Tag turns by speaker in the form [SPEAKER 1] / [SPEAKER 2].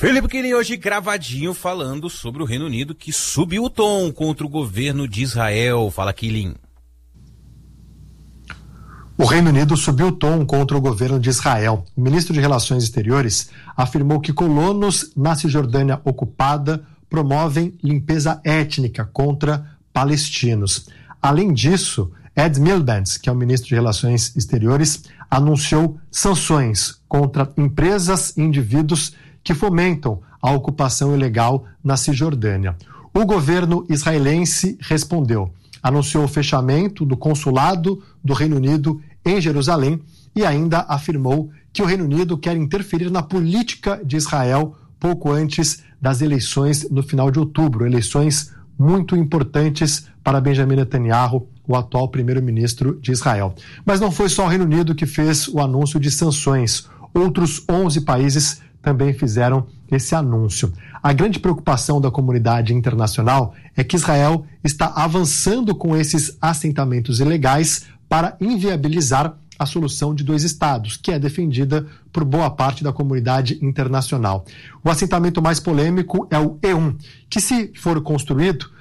[SPEAKER 1] Felipe Quini hoje gravadinho falando sobre o Reino Unido que subiu o tom contra o governo de Israel. Fala, Quilin.
[SPEAKER 2] O Reino Unido subiu o tom contra o governo de Israel. O ministro de Relações Exteriores afirmou que colonos na Cisjordânia ocupada promovem limpeza étnica contra palestinos. Além disso, Ed Miliband, que é o ministro de Relações Exteriores, anunciou sanções contra empresas e indivíduos que fomentam a ocupação ilegal na Cisjordânia. O governo israelense respondeu, anunciou o fechamento do consulado do Reino Unido em Jerusalém e ainda afirmou que o Reino Unido quer interferir na política de Israel pouco antes das eleições no final de outubro, eleições muito importantes para Benjamin Netanyahu, o atual primeiro-ministro de Israel. Mas não foi só o Reino Unido que fez o anúncio de sanções. Outros 11 países também fizeram esse anúncio. A grande preocupação da comunidade internacional é que Israel está avançando com esses assentamentos ilegais para inviabilizar a solução de 2 estados, que é defendida por boa parte da comunidade internacional. O assentamento mais polêmico é o E1, que, se for construído,